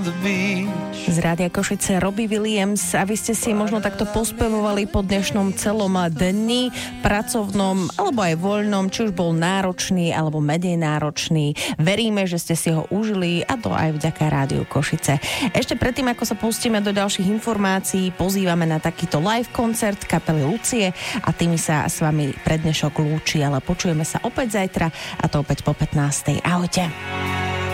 Z Rádia Košice Robbie Williams a vy ste si možno takto pospevovali po dnešnom celom dni, pracovnom alebo aj voľnom, či už bol náročný alebo menej náročný. Veríme, že ste si ho užili a to aj vďaka Rádiu Košice. Ešte predtým, ako sa pustíme do ďalších informácií, pozývame na takýto live koncert kapely Lucie a tými sa s vami pre dnešok lúči, ale počujeme sa opäť zajtra a to opäť po 15. Ahojte.